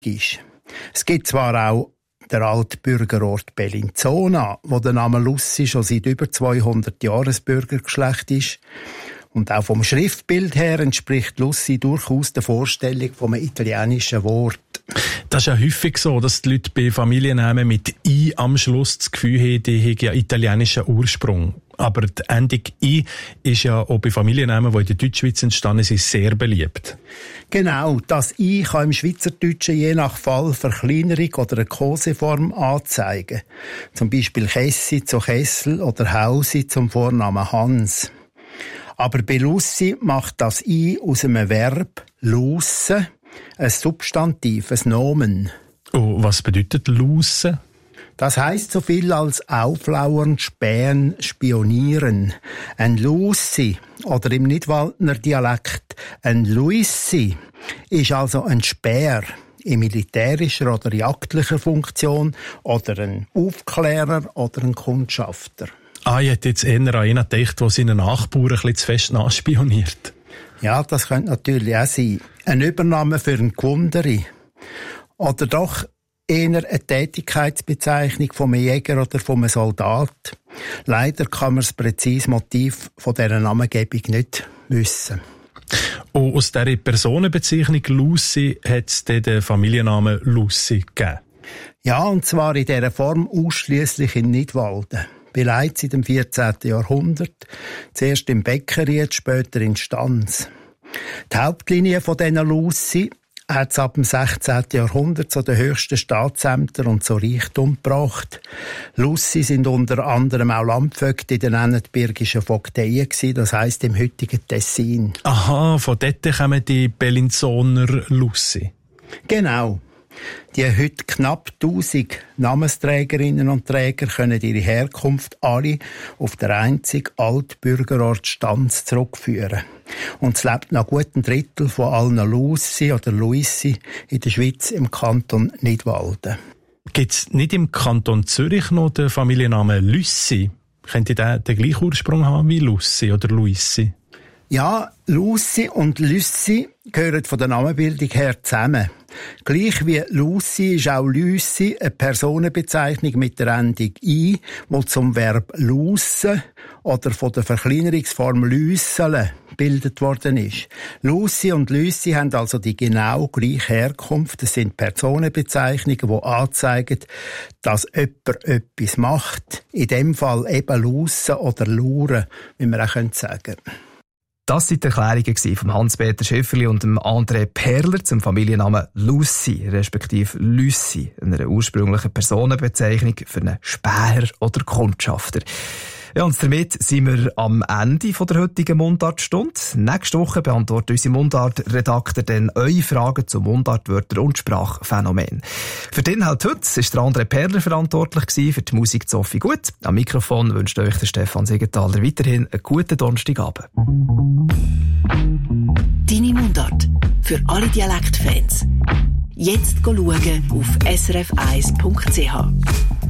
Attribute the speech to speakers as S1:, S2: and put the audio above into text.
S1: ist. Es gibt zwar auch der alte Bürgerort Bellinzona, wo der Name Lussi schon seit über 200 Jahren ein Bürgergeschlecht ist. Und auch vom Schriftbild her entspricht Lussi durchaus der Vorstellung vom italienischen Wort.
S2: Das ist ja häufig so, dass die Leute bei Familiennamen mit «i» am Schluss das Gefühl haben, die haben ja italienischen Ursprung. Aber die Endung «i» ist ja auch bei Familiennamen, die in der Deutschschweiz entstanden sind, sehr beliebt.
S1: Genau, das «i» kann im Schweizerdeutschen je nach Fall Verkleinerung oder eine Koseform anzeigen. Zum Beispiel Kessi zu Kessel oder Hausi zum Vornamen Hans. Aber bei Lussi macht das «i» aus einem Verb «lusse» ein Substantiv, ein Nomen.
S2: Oh, was bedeutet «lusse»?
S1: Das heisst so viel als auflauern, spähen, spionieren. Ein Lussi oder im Nidwaldner Dialekt ein Luissi ist also ein Späher in militärischer oder jagdlicher Funktion oder ein Aufklärer oder ein Kundschafter.
S2: Ich hätte jetzt eher an einen gedacht, der seinen Nachbarn ein bisschen zu fest nachspioniert.
S1: Ja, das könnte natürlich auch sein. Eine Übernahme für einen Gewundere. Oder doch eher eine Tätigkeitsbezeichnung von einem Jäger oder von einem Soldat. Leider kann man das präzise Motiv von dieser Namengebung nicht wissen.
S2: Und aus dieser Personenbezeichnung Lucy hat es den Familiennamen Lussi gegeben?
S1: Ja, und zwar in dieser Form ausschliesslich in Nidwalden. Bereits seit dem 14. Jahrhundert, zuerst im Beckeried, später in Stanz. Die Hauptlinie von diesen Lussi hat es ab dem 16. Jahrhundert zu den höchsten Staatsämtern und zu Reichtum gebracht. Lussi sind unter anderem auch Landvögte in den Ennetbirgischen Vogteien gewesen, das heisst im heutigen Tessin.
S2: Aha, von dort kommen die Bellinzoner Lussi.
S1: Genau. Die heute knapp 1000 Namensträgerinnen und Träger können ihre Herkunft alle auf den einzigen Altbürgerort Stanz zurückführen. Und es lebt noch gut ein Drittel von allen Lussi oder Luissi in der Schweiz im Kanton Nidwalden.
S2: Gibt es nicht im Kanton Zürich noch den Familiennamen Lüssi? Könnte der den gleichen Ursprung haben wie Lussi oder Luissi?
S1: Ja, Lussi und Lüssi gehören von der Namenbildung her zusammen. Gleich wie Lussi ist auch Lüssi eine Personenbezeichnung mit der Endung «i», die zum Verb «lussen» oder von der Verkleinerungsform «lüssele» gebildet worden ist. Lussi und Lüssi haben also die genau gleiche Herkunft. Das sind Personenbezeichnungen, die anzeigen, dass jemand etwas macht. In dem Fall eben «lussen» oder «luren», wie man auch sagen könnte.
S3: Das waren die Erklärungen von Hans-Peter Schäfferli und André Perler zum Familiennamen Lussi, respektive Lüssi, einer ursprünglichen Personenbezeichnung für einen Späher oder Kundschafter. Ja, und damit sind wir am Ende der heutigen Mundartstunde. Nächste Woche beantwortet unsere Mundart-Redakteur dann eure Fragen zu Mundartwörtern und Sprachphänomenen. Für den halt heute ist der André Perler verantwortlich gewesen, für die Musik Sophie Gut. Am Mikrofon wünscht euch der Stefan Siegenthaler weiterhin einen guten Donnerstagabend.
S4: Deine Mundart für alle Dialektfans. Jetzt schauen auf srf1.ch.